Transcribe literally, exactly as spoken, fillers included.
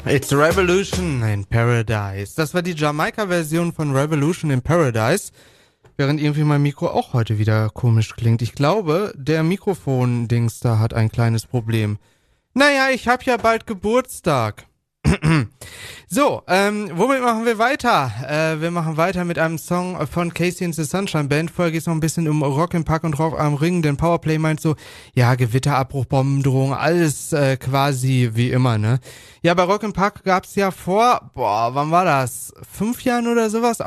It's Revolution in Paradise. Das war die Jamaika-Version von Revolution in Paradise. Während irgendwie mein Mikro auch heute wieder komisch klingt. Ich glaube, der Mikrofon-Dings da hat ein kleines Problem. Naja, ich hab ja bald Geburtstag. So, ähm, womit machen wir weiter? Äh, wir machen weiter mit einem Song von Casey and the Sunshine Band. Vorher geht's noch ein bisschen um Rock im Park und Rock am Ring, denn Powerplay meint so, ja, Gewitterabbruch, Bombendrohung, alles äh, quasi wie immer, ne? Ja, bei Rock im Park gab's ja vor, boah, wann war das? Fünf Jahren oder sowas?